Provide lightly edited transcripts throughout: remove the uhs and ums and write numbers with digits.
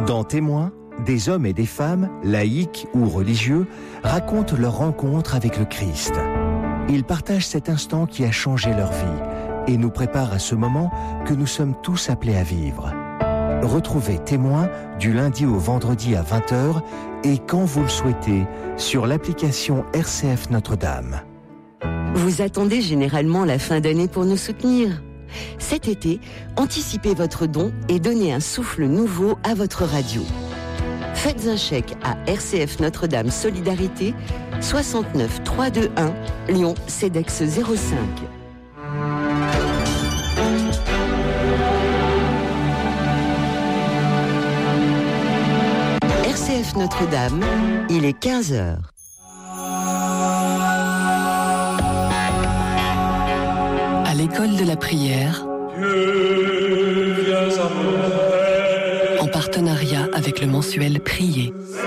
Dans Témoins, des hommes et des femmes, laïcs ou religieux, racontent leur rencontre avec le Christ. Ils partagent cet instant qui a changé leur vie et nous préparent à ce moment que nous sommes tous appelés à vivre. Retrouvez Témoins du lundi au vendredi à 20h et quand vous le souhaitez sur l'application RCF Notre-Dame. Vous attendez généralement la fin d'année pour nous soutenir. Cet été, anticipez votre don et donnez un souffle nouveau à votre radio. Faites un chèque à RCF Notre-Dame Solidarité, 69 321 Lyon CEDEX 05. RCF Notre-Dame, il est 15h. À l'école de la prière, en partenariat avec le mensuel Prier.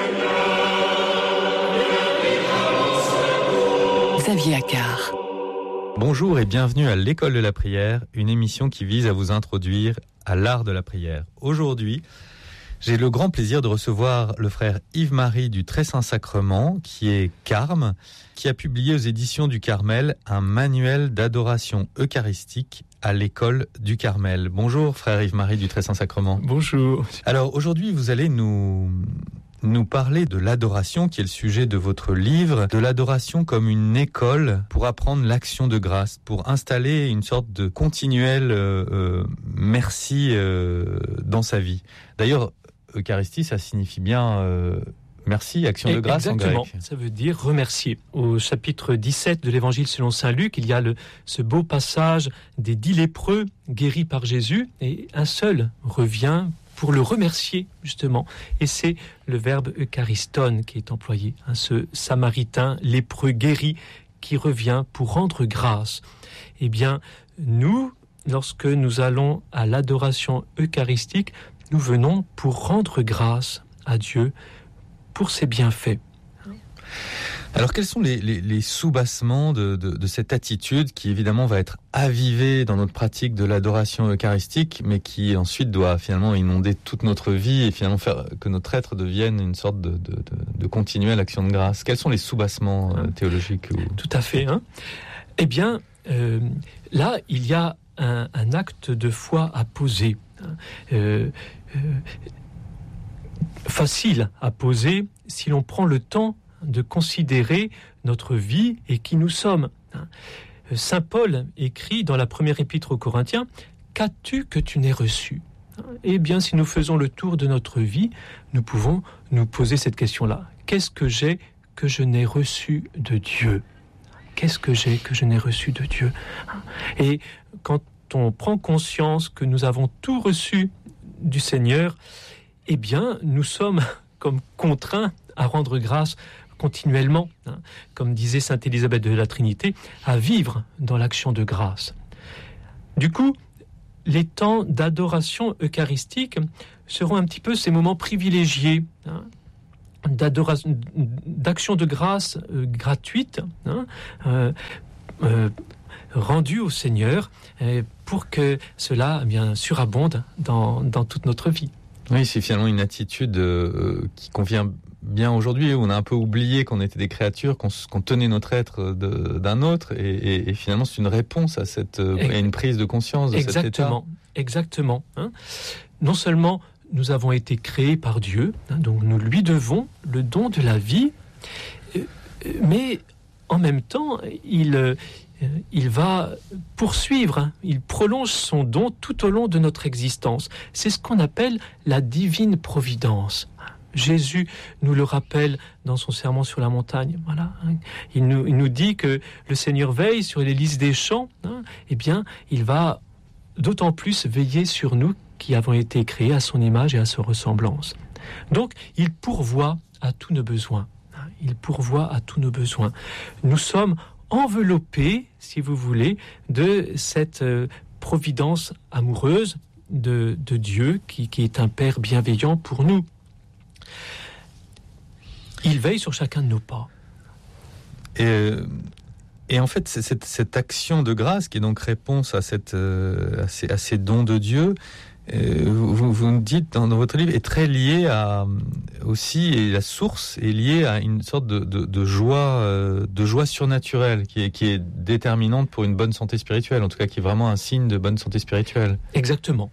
Xavier Accard. Bonjour et bienvenue à l'école de la prière, une émission qui vise à vous introduire à l'art de la prière. Aujourd'hui, j'ai le grand plaisir de recevoir le frère Yves-Marie du Très Saint-Sacrement, qui est carme, qui a publié aux éditions du Carmel un manuel d'adoration eucharistique à l'école du Carmel. Bonjour frère Yves-Marie du Très Saint-Sacrement. Bonjour. Alors aujourd'hui, vous allez nous parler de l'adoration, qui est le sujet de votre livre, de l'adoration comme une école pour apprendre l'action de grâce, pour installer une sorte de continuel merci dans sa vie. D'ailleurs, Eucharistie, ça signifie bien merci, action de grâce. Exactement, en grec. Ça veut dire remercier. Au chapitre 17 de l'Évangile selon saint Luc, il y a ce beau passage des 10 lépreux guéris par Jésus, et un seul revient pour le remercier, justement. Et c'est le verbe euchariston qui est employé, ce samaritain lépreux guéri qui revient pour rendre grâce. Eh bien, nous, lorsque nous allons à l'adoration eucharistique, nous venons pour rendre grâce à Dieu pour ses bienfaits. Alors, quels sont les sous-bassements de cette attitude qui, évidemment, va être avivée dans notre pratique de l'adoration eucharistique, mais qui ensuite doit finalement inonder toute notre vie et finalement faire que notre être devienne une sorte de continuelle action de grâce. Quels sont les sous-bassements théologiques Tout à fait. Eh bien, là, il y a un acte de foi à poser. Facile à poser si l'on prend le temps de considérer notre vie et qui nous sommes. Saint Paul écrit dans la première épître aux Corinthiens « Qu'as-tu que tu n'aies reçu ?» Eh bien, si nous faisons le tour de notre vie, nous pouvons nous poser cette question-là. Qu'est-ce que j'ai que je n'ai reçu de Dieu ? Qu'est-ce que j'ai que je n'ai reçu de Dieu ? Et quand on prend conscience que nous avons tout reçu du Seigneur, eh bien, nous sommes comme contraints à rendre grâce continuellement, comme disait sainte Élisabeth de la Trinité, à vivre dans l'action de grâce. Du coup, les temps d'adoration eucharistique seront un petit peu ces moments privilégiés, d'action de grâce gratuite, rendue au Seigneur, pour que cela surabonde dans toute notre vie. Oui, c'est finalement une attitude qui convient bien aujourd'hui, où on a un peu oublié qu'on était des créatures, qu'on tenait notre être d'un autre, et finalement c'est une réponse à à une prise de conscience de cet état. Exactement. Non seulement nous avons été créés par Dieu, donc nous lui devons le don de la vie, mais en même temps, il va poursuivre, il prolonge son don tout au long de notre existence. C'est ce qu'on appelle la divine providence. Jésus nous le rappelle dans son sermon sur la montagne. Voilà. Il nous dit que le Seigneur veille sur les lys des champs. Eh bien, il va d'autant plus veiller sur nous qui avons été créés à son image et à sa ressemblance. Donc, il pourvoit à tous nos besoins. Il pourvoit à tous nos besoins. Nous sommes enveloppés, si vous voulez, de cette providence amoureuse de Dieu qui est un Père bienveillant pour nous. Il veille sur chacun de nos pas. Et en fait, cette action de grâce, qui est donc réponse à ces dons de Dieu, vous nous dites dans votre livre, est très liée à aussi, et la source est liée à une sorte de joie surnaturelle qui est déterminante pour une bonne santé spirituelle, en tout cas qui est vraiment un signe de bonne santé spirituelle. Exactement.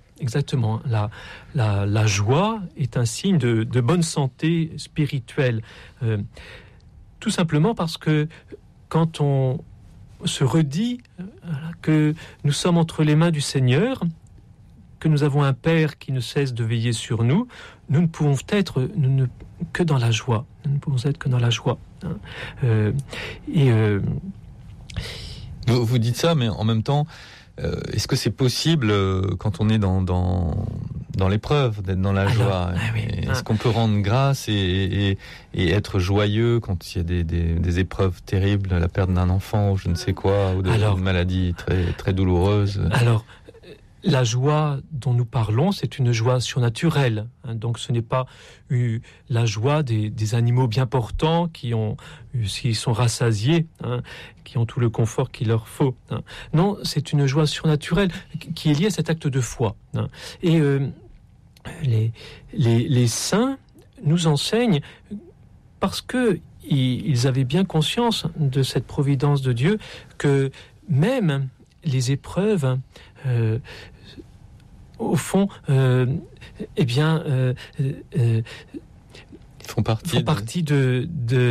La joie est un signe de bonne santé spirituelle. Tout simplement parce que quand on se redit que nous sommes entre les mains du Seigneur, que nous avons un Père qui ne cesse de veiller sur nous, nous ne pouvons être que dans la joie. Nous ne pouvons être que dans la joie. Vous dites ça, mais en même temps, est-ce que c'est possible quand on est dans l'épreuve, d'être dans la joie? Est-ce qu'on peut rendre grâce et être joyeux quand il y a des épreuves terribles, la perte d'un enfant ou je ne sais quoi, ou d'une maladie très, très douloureuse? Alors, la joie dont nous parlons, c'est une joie surnaturelle. Donc ce n'est pas la joie des animaux bien portants s'ils sont rassasiés, qui ont tout le confort qu'il leur faut. Non, c'est une joie surnaturelle qui est liée à cet acte de foi. Et les saints nous enseignent, parce que ils avaient bien conscience de cette providence de Dieu, que même les épreuves au fond, font partie de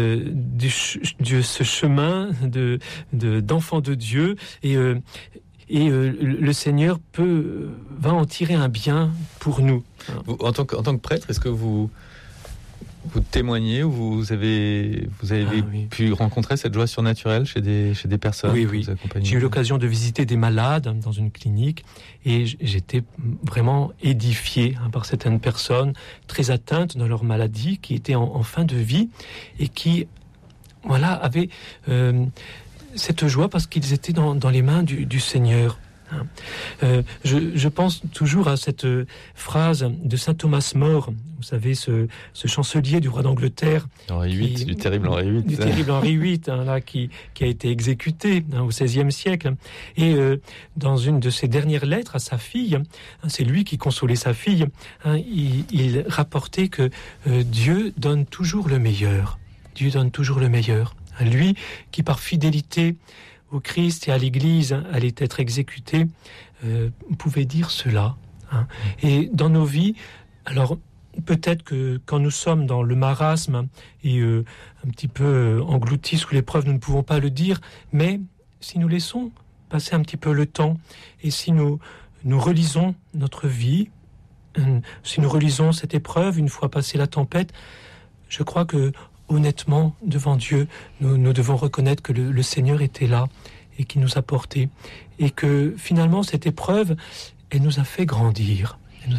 ce chemin d'enfant de Dieu, et le Seigneur va en tirer un bien pour nous. En tant que prêtre, est-ce que vous témoignez ou vous avez pu rencontrer cette joie surnaturelle chez des personnes que vous accompagnez? J'ai eu l'occasion de visiter des malades dans une clinique et j'étais vraiment édifié par certaines personnes très atteintes dans leur maladie, qui étaient en fin de vie et qui avaient cette joie parce qu'ils étaient dans les mains du Seigneur. Je pense toujours à cette phrase de saint Thomas More, vous savez, ce chancelier du roi d'Angleterre, du terrible Henri VIII, qui a été exécuté au XVIe siècle. Et dans une de ses dernières lettres à sa fille, c'est lui qui consolait sa fille, il rapportait que Dieu donne toujours le meilleur. Dieu donne toujours le meilleur. Lui qui, par fidélité au Christ et à l'Église, allait être exécuté, pouvait dire cela. Et dans nos vies, alors peut-être que quand nous sommes dans le marasme et un petit peu engloutis sous l'épreuve, nous ne pouvons pas le dire, mais si nous laissons passer un petit peu le temps, et si nous relisons notre vie, si nous relisons cette épreuve une fois passée la tempête, je crois que honnêtement, devant Dieu, nous devons reconnaître que le Seigneur était là et qu'il nous a portés. Et que finalement, cette épreuve, elle nous a fait grandir.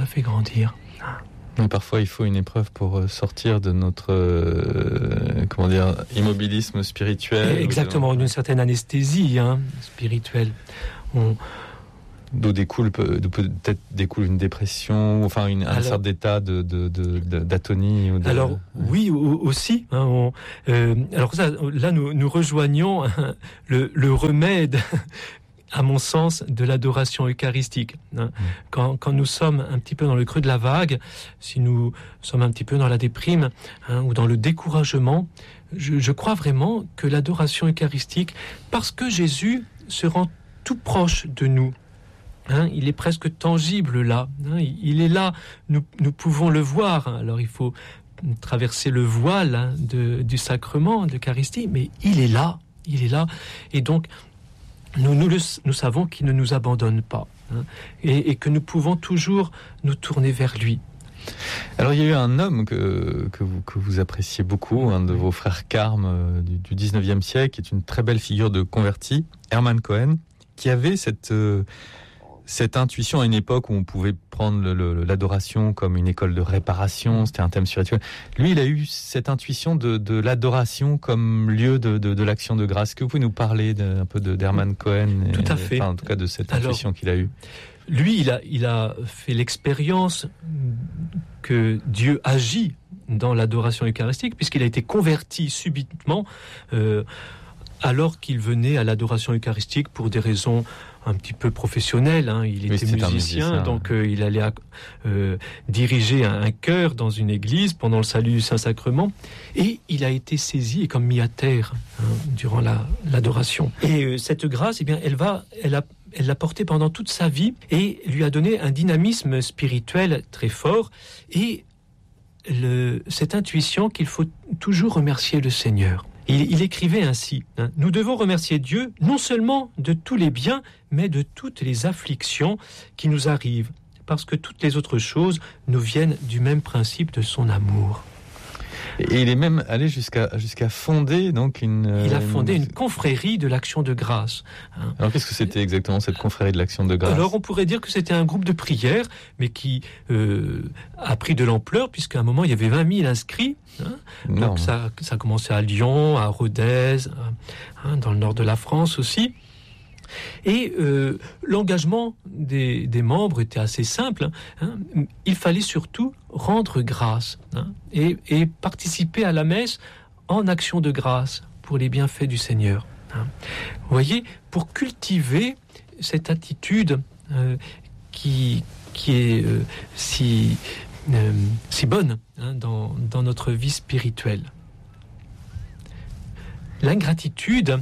Mais parfois, il faut une épreuve pour sortir de notre immobilisme spirituel. Exactement, d'une certaine anesthésie spirituelle. D'où peut-être découle une dépression, un certain d'état d'atonie. Oui, aussi. Alors là, nous rejoignons le remède, à mon sens, de l'adoration eucharistique. Quand nous sommes un petit peu dans le creux de la vague, si nous sommes un petit peu dans la déprime ou dans le découragement, je crois vraiment que l'adoration eucharistique, parce que Jésus se rend tout proche de nous, il est presque tangible là. Il est là, nous pouvons le voir. Alors il faut traverser le voile du sacrement, de l'Eucharistie, mais il est là. Et donc, nous savons qu'il ne nous abandonne pas, et que nous pouvons toujours nous tourner vers lui. Alors il y a eu un homme que vous appréciez beaucoup, un de vos frères carmes du 19e siècle, qui est une très belle figure de converti, Hermann Cohen, qui avait cette intuition à une époque où on pouvait prendre l'adoration comme une école de réparation, c'était un thème spirituel. Lui, il a eu cette intuition de l'adoration comme lieu de l'action de grâce. Est-ce que vous pouvez nous parler un peu d'Hermann Cohen? Tout à fait. En tout cas, de cette intuition qu'il a eue. Lui, il a fait l'expérience que Dieu agit dans l'adoration eucharistique, puisqu'il a été converti subitement alors qu'il venait à l'adoration eucharistique pour des raisons un petit peu professionnel. Il était musicien, donc il allait diriger un chœur dans une église pendant le salut du Saint-Sacrement, et il a été saisi et comme mis à terre durant l'adoration. Et cette grâce, eh bien, elle l'a porté pendant toute sa vie et lui a donné un dynamisme spirituel très fort et cette intuition qu'il faut toujours remercier le Seigneur. Il écrivait ainsi, nous devons remercier Dieu non seulement de tous les biens, mais de toutes les afflictions qui nous arrivent, parce que toutes les autres choses nous viennent du même principe de son amour. Et il est même allé jusqu'à fonder donc Il a fondé une confrérie de l'Action de grâce. Alors qu'est-ce que c'était exactement cette confrérie de l'Action de grâce ? Alors on pourrait dire que c'était un groupe de prière, mais qui a pris de l'ampleur, puisqu'à un moment il y avait 20 000 inscrits. Donc ça a commencé à Lyon, à Rodez, dans le nord de la France aussi. Et l'engagement des membres était assez simple. Il fallait surtout rendre grâce et participer à la messe en action de grâce pour les bienfaits du Seigneur. Vous voyez, pour cultiver cette attitude qui est si bonne dans notre vie spirituelle. L'ingratitude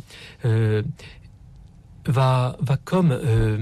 va comme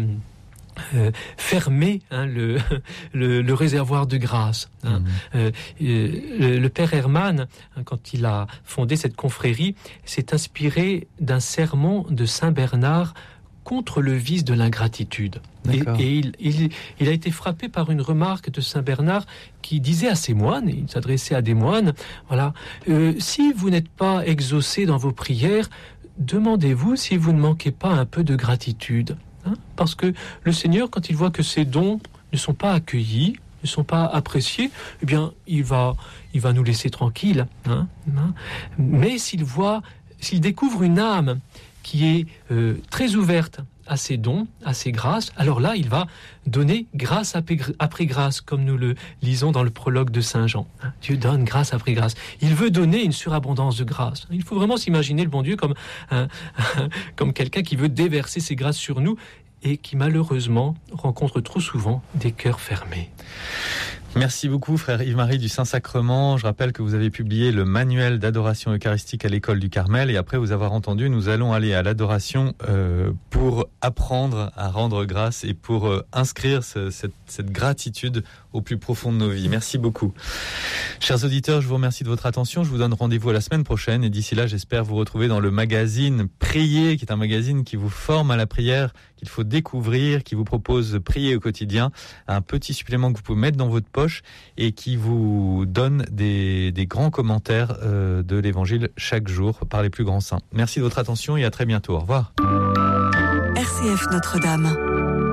fermer le réservoir de grâce. Le père Hermann, quand il a fondé cette confrérie, s'est inspiré d'un sermon de Saint Bernard contre le vice de l'ingratitude. Et il a été frappé par une remarque de Saint Bernard qui disait à ses moines, il s'adressait à des moines, voilà, si vous n'êtes pas exaucés dans vos prières, demandez-vous si vous ne manquez pas un peu de gratitude. Parce que le Seigneur, quand il voit que ses dons ne sont pas accueillis, ne sont pas appréciés, eh bien, il va nous laisser tranquilles. Mais s'il découvre une âme qui est très ouverte à ses dons, à ses grâces, alors là, il va donner grâce après grâce, comme nous le lisons dans le prologue de Saint Jean. Dieu donne grâce après grâce. Il veut donner une surabondance de grâce. Il faut vraiment s'imaginer le bon Dieu comme quelqu'un qui veut déverser ses grâces sur nous et qui malheureusement rencontre trop souvent des cœurs fermés. Merci beaucoup, frère Yves-Marie du Saint-Sacrement. Je rappelle que vous avez publié le manuel d'adoration eucharistique à l'école du Carmel. Et après vous avoir entendu, nous allons aller à l'adoration pour apprendre à rendre grâce et pour inscrire cette gratitude au plus profond de nos vies. Merci beaucoup. Chers auditeurs, je vous remercie de votre attention. Je vous donne rendez-vous à la semaine prochaine. Et d'ici là, j'espère vous retrouver dans le magazine Prier, qui est un magazine qui vous forme à la prière, qu'il faut découvrir, qui vous propose de prier au quotidien. Un petit supplément que vous pouvez mettre dans votre poche et qui vous donne des grands commentaires de l'Évangile chaque jour par les plus grands saints. Merci de votre attention et à très bientôt. Au revoir. RCF Notre-Dame.